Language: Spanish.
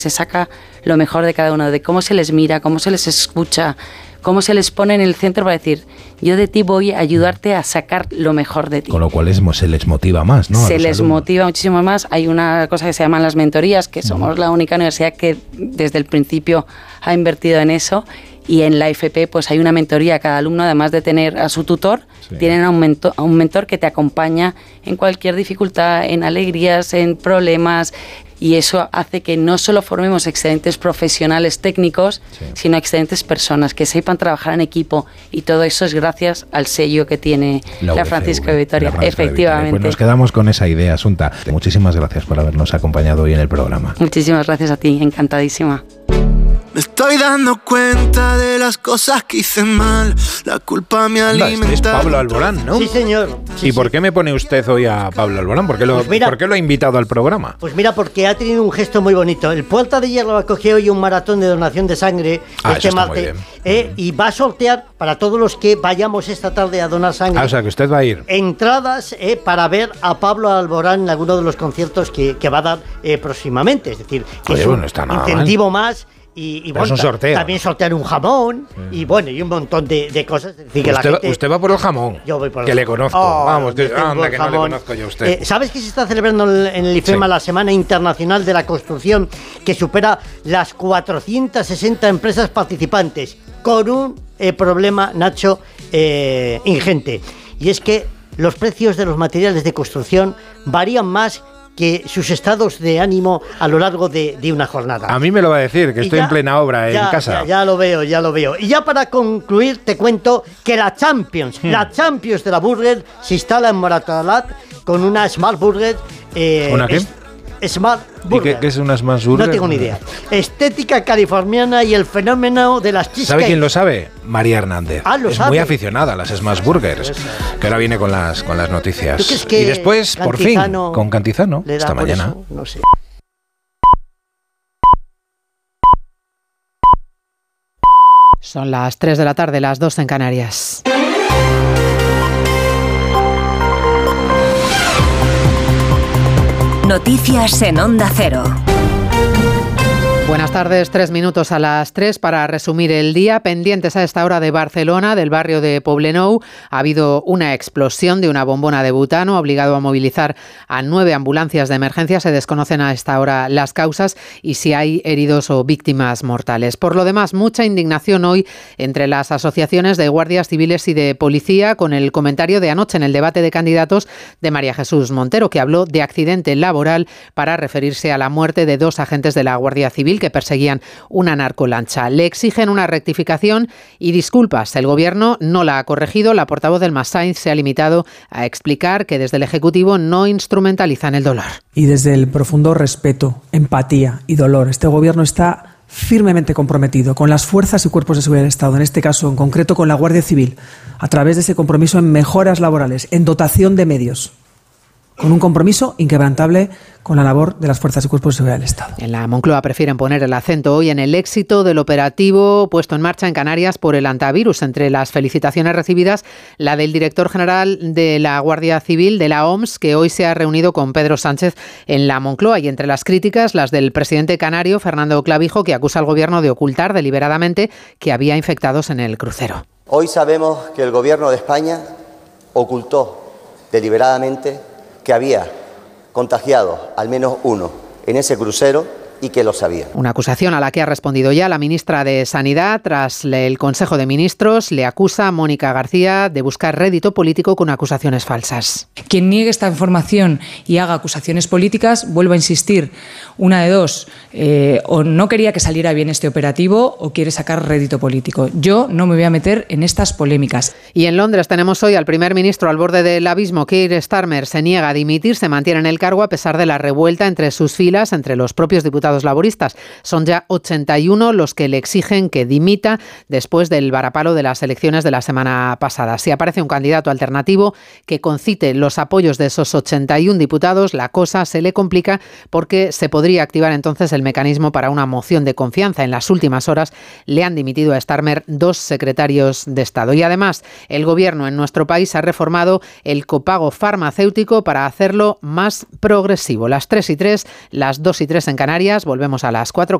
Se saca lo mejor de cada uno, de cómo se les mira, cómo se les escucha, cómo se les pone en el centro para decir, yo de ti voy a ayudarte a sacar lo mejor de ti. Con lo cual se les motiva más, ¿no? Se les motiva muchísimo más. Hay una cosa que se llaman las mentorías, que somos la única universidad que desde el principio ha invertido en eso. Y en la FP pues hay una mentoría. Cada alumno, además de tener a su tutor, tienen a un mentor que te acompaña en cualquier dificultad, en alegrías, en problemas. Y eso hace que no solo formemos excelentes profesionales técnicos, sino excelentes personas que sepan trabajar en equipo. Y todo eso es gracias al sello que tiene la Francisco de Vitoria. Efectivamente. Pues nos quedamos con esa idea, Asunta. Muchísimas gracias por habernos acompañado hoy en el programa. Muchísimas gracias a ti, encantadísima. Me estoy dando cuenta de las cosas que hice mal. La culpa me alimenta. Es Pablo Alborán, ¿no? Sí, señor. ¿Y por qué me pone usted hoy a Pablo Alborán? ¿Por qué lo ha invitado al programa? Pues mira, porque ha tenido un gesto muy bonito. El Puerta de Hierro acogió hoy un maratón de donación de sangre este martes. Y va a sortear para todos los que vayamos esta tarde a donar sangre. O sea, que usted va a ir. Entradas para ver a Pablo Alborán en alguno de los conciertos que va a dar próximamente. Es decir, que es un incentivo más. Y bueno, también sortear un jamón y bueno, y un montón de cosas. Es decir, que usted va por el jamón. Yo voy por el que jamón. Le conozco. Vamos, que no le conozco yo a usted. ¿Sabes que se está celebrando en el IFEMA la Semana Internacional de la Construcción, que supera las 460 empresas participantes con un problema, Nacho, ingente? Y es que los precios de los materiales de construcción varían más que sus estados de ánimo a lo largo de una jornada. A mí me lo va a decir, que estoy en plena obra en casa. Ya lo veo. Y ya para concluir te cuento que la Champions de la Burger se instala en Moratalaz con una Smart Burger. ¿Una qué? Smart Burger. ¿Y qué es una Smart Burger? No tengo ni idea. Estética californiana y el fenómeno de las cheesecake. ¿Sabe quién lo sabe? María Hernández. Lo sabe. Muy aficionada a las Smart Burgers, que ahora viene con las noticias. ¿Tú crees que y después, por fin, con Cantizano, esta mañana. Eso? No sé. Son las 3 de la tarde, las 2 en Canarias. Noticias en Onda Cero. Buenas tardes, 3 minutos a las 3 para resumir el día. Pendientes a esta hora de Barcelona, del barrio de Poblenou. Ha habido una explosión de una bombona de butano, obligado a movilizar a 9 ambulancias de emergencia. Se desconocen a esta hora las causas y si hay heridos o víctimas mortales. Por lo demás, mucha indignación hoy entre las asociaciones de guardias civiles y de policía con el comentario de anoche en el debate de candidatos de María Jesús Montero, que habló de accidente laboral para referirse a la muerte de 2 agentes de la Guardia Civil que perseguían una narcolancha. Le exigen una rectificación y disculpas. El Gobierno no la ha corregido. La portavoz del MAS Sainz se ha limitado a explicar que desde el Ejecutivo no instrumentalizan el dolor. Y desde el profundo respeto, empatía y dolor, este Gobierno está firmemente comprometido con las fuerzas y cuerpos de seguridad del Estado, en este caso en concreto con la Guardia Civil, a través de ese compromiso en mejoras laborales, en dotación de medios, con un compromiso inquebrantable con la labor de las fuerzas y cuerpos de seguridad del Estado. En la Moncloa prefieren poner el acento hoy en el éxito del operativo puesto en marcha en Canarias por el antivirus. Entre las felicitaciones recibidas, la del director general de la Guardia Civil, de la OMS, que hoy se ha reunido con Pedro Sánchez en la Moncloa. Y entre las críticas, las del presidente canario, Fernando Clavijo, que acusa al Gobierno de ocultar deliberadamente que había infectados en el crucero. Hoy sabemos que el Gobierno de España ocultó deliberadamente que había contagiado al menos uno en ese crucero y que lo sabía. Una acusación a la que ha respondido ya la ministra de Sanidad. Tras el Consejo de Ministros, le acusa a Mónica García de buscar rédito político con acusaciones falsas. Quien niegue esta información y haga acusaciones políticas, vuelvo a insistir, una de dos, o no quería que saliera bien este operativo o quiere sacar rédito político. Yo no me voy a meter en estas polémicas. Y en Londres tenemos hoy al primer ministro al borde del abismo. Keir Starmer se niega a dimitir, se mantiene en el cargo a pesar de la revuelta entre sus filas, entre los propios diputados laboristas. Son ya 81 los que le exigen que dimita después del varapalo de las elecciones de la semana pasada. Si aparece un candidato alternativo que concite los apoyos de esos 81 diputados, la cosa se le complica porque se podría activar entonces el mecanismo para una moción de confianza. En las últimas horas le han dimitido a Starmer 2 secretarios de Estado. Y además, el Gobierno en nuestro país ha reformado el copago farmacéutico para hacerlo más progresivo. Las 3:03, las 2:03 en Canarias. Volvemos a las 4.